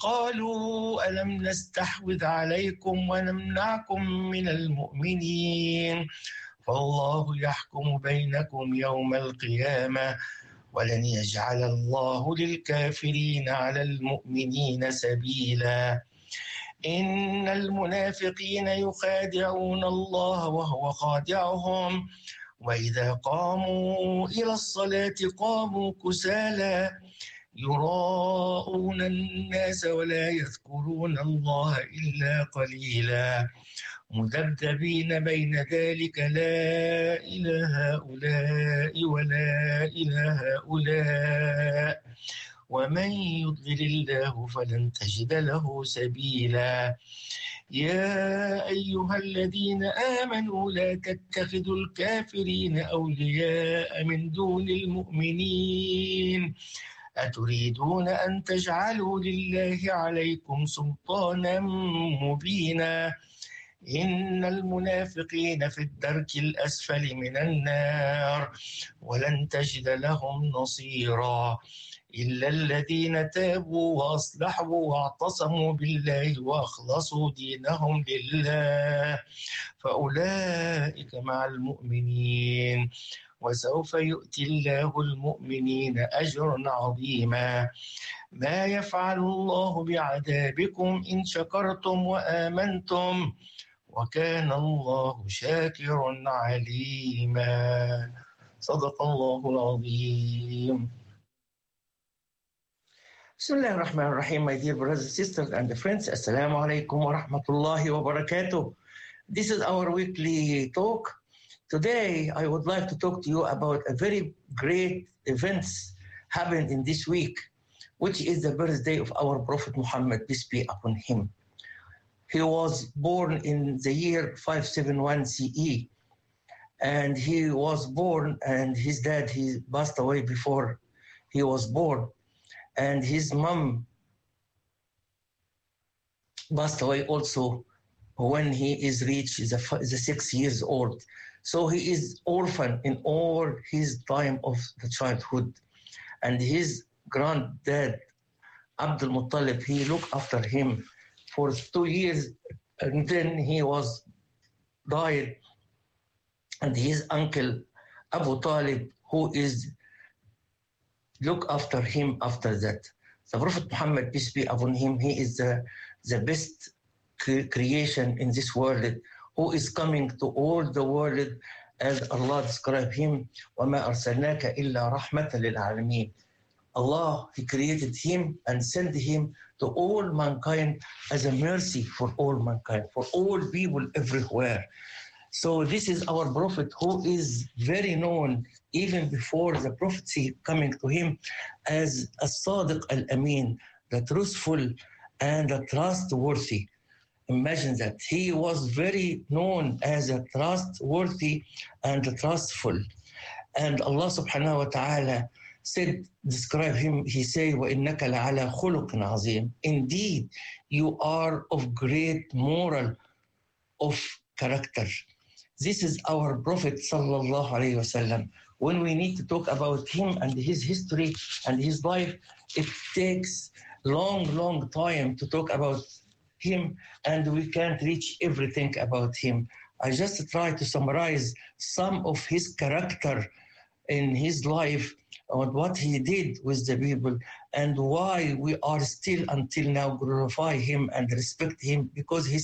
قالوا ألم نستحوذ عليكم ونمنعكم من المؤمنين فالله يحكم بينكم يوم القيامة ولن يجعل الله للكافرين على المؤمنين سبيلا إن المنافقين يخادعون الله وهو خادعهم وإذا قاموا إلى الصلاة قاموا كسالى يراءون الناس ولا يذكرون الله إلا قليلا مذبذبين بين ذلك لا إلى هؤلاء ولا إلى هؤلاء ومن يضلل الله فلن تجد له سبيلا يا أيها الذين آمنوا لا تتخذوا الكافرين أولياء من دون المؤمنين أتريدون أن تجعلوا لله عليكم سلطانا مبينا إن المنافقين في الدرك الأسفل من النار ولن تجد لهم نصيرا إلا الذين تابوا وأصلحوا واعتصموا بالله وأخلصوا دينهم لله فأولئك مع المؤمنين وسوف يؤتي الله المؤمنين أجرا عظيما ما يفعل الله بعذابكم إن شكرتم وآمنتم وكان الله شاكرا عليما صدق الله العظيم. Bismillahirrahmanirrahim, my dear brothers and sisters and friends. Assalamu alaikum wa rahmatullahi wa barakatuh. This is our weekly talk. Today, I would like to talk to you about a very great events happened in this week, which is the birthday of our Prophet Muhammad, peace be upon him. He was born in the year 571 CE, and he was born, and his dad, he passed away before he was born, and his mom passed away also when he is reached the 6 years old. So he is orphan in all his time of the childhood. And his granddad, Abdul Muttalib, he looked after him for 2 years, and then he was died. And his uncle, Abu Talib, who is look after him after that. The Prophet Muhammad, peace be upon him, he is the best creation in this world, who is coming to all the world as Allah described him, وَمَا أَرْسَلْنَاكَ إِلَّا رَحْمَةً لِلْعَالَمِينَ. Allah, he created him and sent him to all mankind as a mercy for all mankind, for all people everywhere. So this is our Prophet, who is very known even before the prophecy coming to him as As-Sadiq Al-Amin, the truthful and the trustworthy. Imagine that. He was very known as a trustworthy and trustful. And Allah subhanahu wa ta'ala said, describe him, he said, وَإِنَّكَ لَعَلَى خُلُقٍ عَظِيمٍ. Indeed, you are of great moral of character. This is our Prophet sallallahu alayhi wasallam. When we need to talk about him and his history and his life, it takes long time to talk about him, and we can't reach everything about him. I just try to summarize some of his character in his life, on what he did with the people, and why we are still until now glorify him and respect him, because he